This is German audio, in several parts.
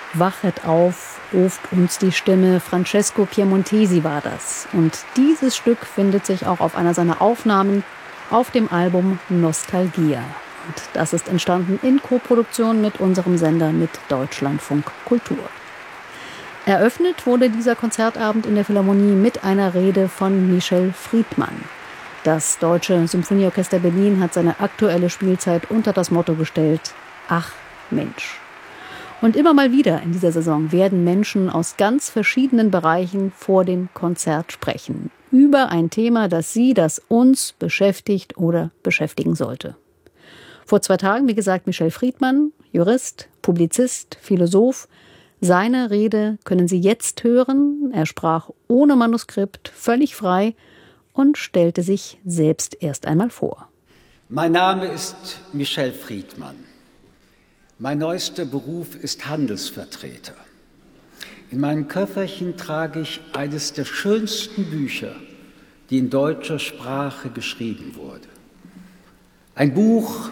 Wachet auf, ruft uns die Stimme. Francesco Piemontesi war das. Und dieses Stück findet sich auch auf einer seiner Aufnahmen auf dem Album Nostalgia. Und das ist entstanden in Koproduktion mit unserem Sender, mit Deutschlandfunk Kultur. Eröffnet wurde dieser Konzertabend in der Philharmonie mit einer Rede von Michel Friedmann. Das Deutsche Symphonieorchester Berlin hat seine aktuelle Spielzeit unter das Motto gestellt: Ach Mensch. Und immer mal wieder in dieser Saison werden Menschen aus ganz verschiedenen Bereichen vor dem Konzert sprechen. Über ein Thema, das uns beschäftigt oder beschäftigen sollte. Vor 2 Tagen, wie gesagt, Michel Friedmann, Jurist, Publizist, Philosoph. Seine Rede können Sie jetzt hören. Er sprach ohne Manuskript, völlig frei und stellte sich selbst erst einmal vor. Mein Name ist Michel Friedmann. Mein neuester Beruf ist Handelsvertreter. In meinem Köfferchen trage ich eines der schönsten Bücher, die in deutscher Sprache geschrieben wurde. Ein Buch,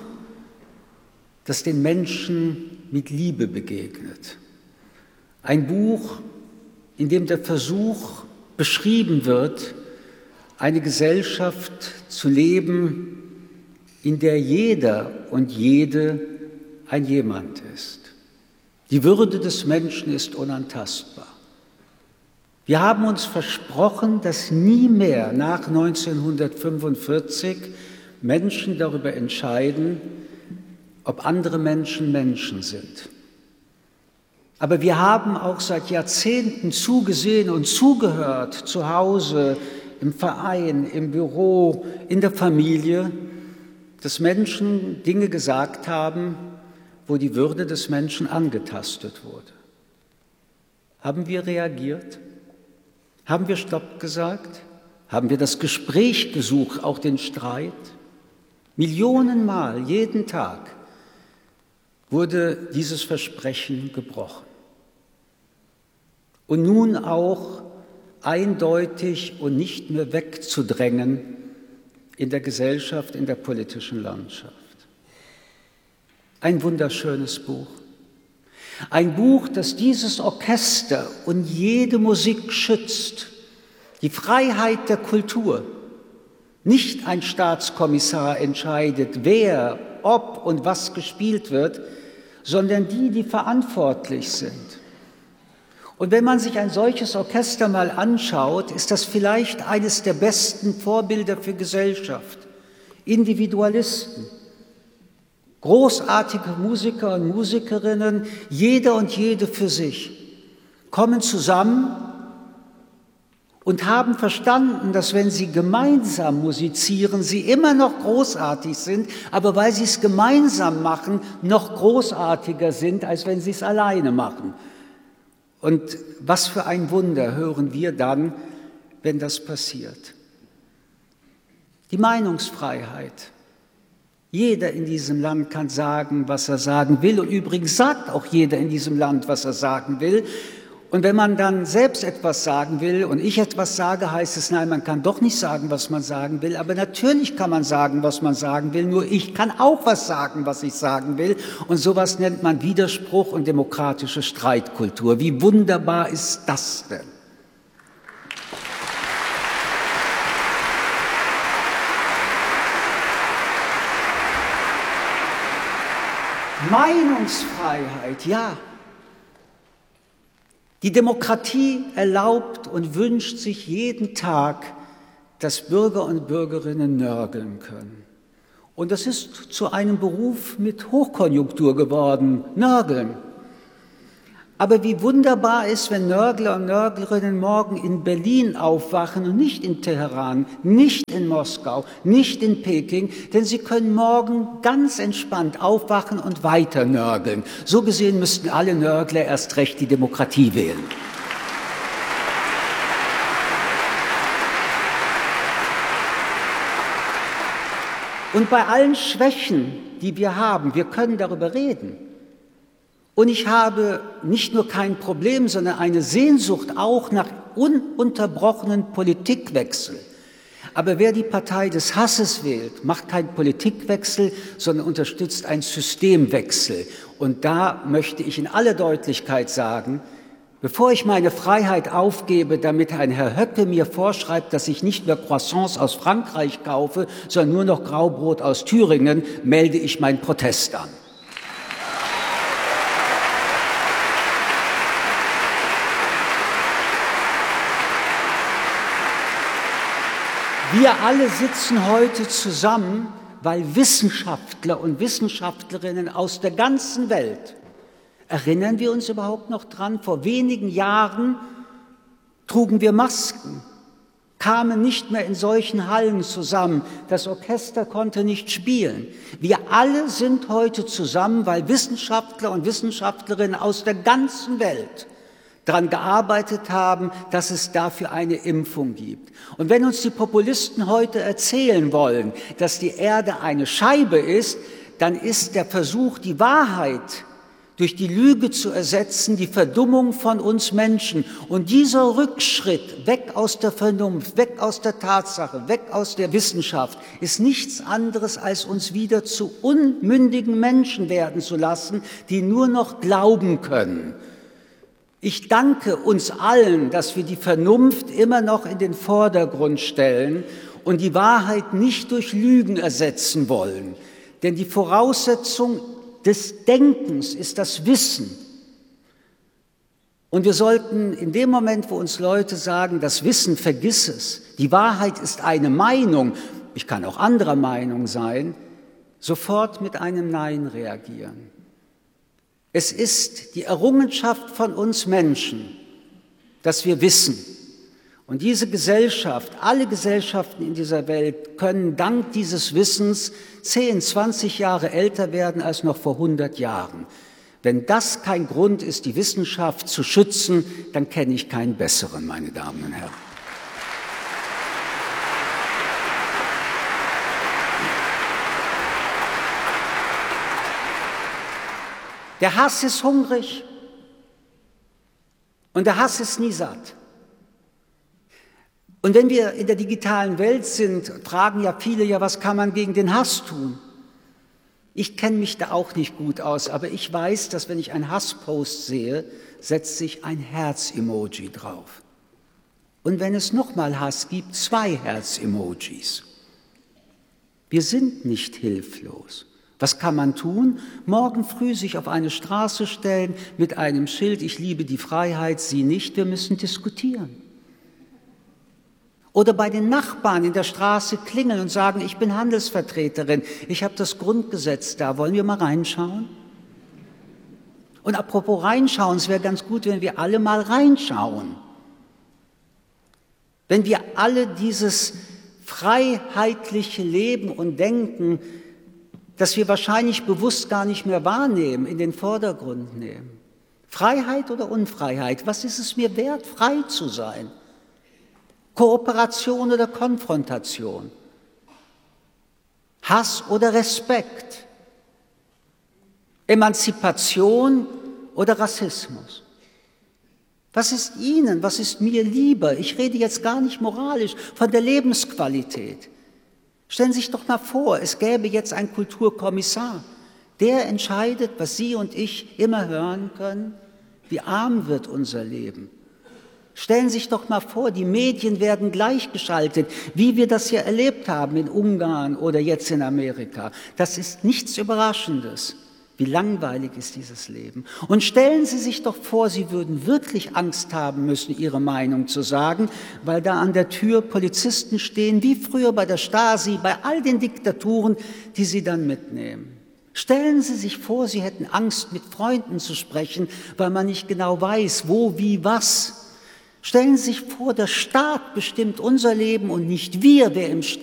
das den Menschen mit Liebe begegnet. Ein Buch, in dem der Versuch beschrieben wird, eine Gesellschaft zu leben, in der jeder und jede ein Jemand ist. Die Würde des Menschen ist unantastbar. Wir haben uns versprochen, dass nie mehr nach 1945 Menschen darüber entscheiden, ob andere Menschen Menschen sind. Aber wir haben auch seit Jahrzehnten zugesehen und zugehört, zu Hause, im Verein, im Büro, in der Familie, dass Menschen Dinge gesagt haben, wo die Würde des Menschen angetastet wurde. Haben wir reagiert? Haben wir Stopp gesagt? Haben wir das Gespräch gesucht, auch den Streit? Millionenmal, jeden Tag, wurde dieses Versprechen gebrochen. Und nun auch eindeutig und nicht mehr wegzudrängen in der Gesellschaft, in der politischen Landschaft. Ein wunderschönes Buch. Ein Buch, das dieses Orchester und jede Musik schützt. Die Freiheit der Kultur. Nicht ein Staatskommissar entscheidet, wer, ob und was gespielt wird, sondern die verantwortlich sind. Und wenn man sich ein solches Orchester mal anschaut, ist das vielleicht eines der besten Vorbilder für Gesellschaft. Individualisten. Großartige Musiker und Musikerinnen, jeder und jede für sich, kommen zusammen und haben verstanden, dass wenn sie gemeinsam musizieren, sie immer noch großartig sind, aber weil sie es gemeinsam machen, noch großartiger sind, als wenn sie es alleine machen. Und was für ein Wunder hören wir dann, wenn das passiert. Die Meinungsfreiheit. Jeder in diesem Land kann sagen, was er sagen will. Und übrigens sagt auch jeder in diesem Land, was er sagen will. Und wenn man dann selbst etwas sagen will und ich etwas sage, heißt es, nein, man kann doch nicht sagen, was man sagen will. Aber natürlich kann man sagen, was man sagen will. Nur ich kann auch was sagen, was ich sagen will. Und sowas nennt man Widerspruch und demokratische Streitkultur. Wie wunderbar ist das denn? Meinungsfreiheit, ja. Die Demokratie erlaubt und wünscht sich jeden Tag, dass Bürger und Bürgerinnen nörgeln können. Und das ist zu einem Beruf mit Hochkonjunktur geworden, nörgeln. Aber wie wunderbar ist, wenn Nörgler und Nörglerinnen morgen in Berlin aufwachen und nicht in Teheran, nicht in Moskau, nicht in Peking, denn sie können morgen ganz entspannt aufwachen und weiter nörgeln. So gesehen müssten alle Nörgler erst recht die Demokratie wählen. Und bei allen Schwächen, die wir haben, wir können darüber reden. Und ich habe nicht nur kein Problem, sondern eine Sehnsucht auch nach ununterbrochenen Politikwechsel. Aber wer die Partei des Hasses wählt, macht keinen Politikwechsel, sondern unterstützt einen Systemwechsel. Und da möchte ich in aller Deutlichkeit sagen, bevor ich meine Freiheit aufgebe, damit ein Herr Höcke mir vorschreibt, dass ich nicht mehr Croissants aus Frankreich kaufe, sondern nur noch Graubrot aus Thüringen, melde ich meinen Protest an. Wir alle sitzen heute zusammen, weil Wissenschaftler und Wissenschaftlerinnen aus der ganzen Welt, erinnern wir uns überhaupt noch dran, vor wenigen Jahren trugen wir Masken, kamen nicht mehr in solchen Hallen zusammen, das Orchester konnte nicht spielen. Wir alle sind heute zusammen, weil Wissenschaftler und Wissenschaftlerinnen aus der ganzen Welt daran gearbeitet haben, dass es dafür eine Impfung gibt. Und wenn uns die Populisten heute erzählen wollen, dass die Erde eine Scheibe ist, dann ist der Versuch, die Wahrheit durch die Lüge zu ersetzen, die Verdummung von uns Menschen. Und dieser Rückschritt weg aus der Vernunft, weg aus der Tatsache, weg aus der Wissenschaft, ist nichts anderes, als uns wieder zu unmündigen Menschen werden zu lassen, die nur noch glauben können. Ich danke uns allen, dass wir die Vernunft immer noch in den Vordergrund stellen und die Wahrheit nicht durch Lügen ersetzen wollen. Denn die Voraussetzung des Denkens ist das Wissen. Und wir sollten in dem Moment, wo uns Leute sagen, das Wissen, vergiss es, die Wahrheit ist eine Meinung, ich kann auch anderer Meinung sein, sofort mit einem Nein reagieren. Es ist die Errungenschaft von uns Menschen, dass wir wissen. Und diese Gesellschaft, alle Gesellschaften in dieser Welt können dank dieses Wissens 10, 20 Jahre älter werden als noch vor 100 Jahren. Wenn das kein Grund ist, die Wissenschaft zu schützen, dann kenne ich keinen besseren, meine Damen und Herren. Der Hass ist hungrig und der Hass ist nie satt. Und wenn wir in der digitalen Welt sind, fragen ja viele, was kann man gegen den Hass tun? Ich kenne mich da auch nicht gut aus, aber ich weiß, dass wenn ich einen Hasspost sehe, setzt sich ein Herz-Emoji drauf. Und wenn es nochmal Hass gibt, 2 Herz-Emojis. Wir sind nicht hilflos. Was kann man tun? Morgen früh sich auf eine Straße stellen mit einem Schild, ich liebe die Freiheit, Sie nicht, wir müssen diskutieren. Oder bei den Nachbarn in der Straße klingeln und sagen, ich bin Handelsvertreterin, ich habe das Grundgesetz da, wollen wir mal reinschauen? Und apropos reinschauen, es wäre ganz gut, wenn wir alle mal reinschauen. Wenn wir alle dieses freiheitliche Leben und Denken, das wir wahrscheinlich bewusst gar nicht mehr wahrnehmen, in den Vordergrund nehmen. Freiheit oder Unfreiheit? Was ist es mir wert, frei zu sein? Kooperation oder Konfrontation? Hass oder Respekt? Emanzipation oder Rassismus? Was ist Ihnen, was ist mir lieber? Ich rede jetzt gar nicht moralisch, von der Lebensqualität. Stellen Sie sich doch mal vor, es gäbe jetzt einen Kulturkommissar, der entscheidet, was Sie und ich immer hören können, wie arm wird unser Leben. Stellen Sie sich doch mal vor, die Medien werden gleichgeschaltet, wie wir das hier erlebt haben in Ungarn oder jetzt in Amerika. Das ist nichts Überraschendes. Wie langweilig ist dieses Leben? Und stellen Sie sich doch vor, Sie würden wirklich Angst haben müssen, Ihre Meinung zu sagen, weil da an der Tür Polizisten stehen, wie früher bei der Stasi, bei all den Diktaturen, die Sie dann mitnehmen. Stellen Sie sich vor, Sie hätten Angst, mit Freunden zu sprechen, weil man nicht genau weiß, wo, wie, was. Stellen Sie sich vor, der Staat bestimmt unser Leben und nicht wir, wer im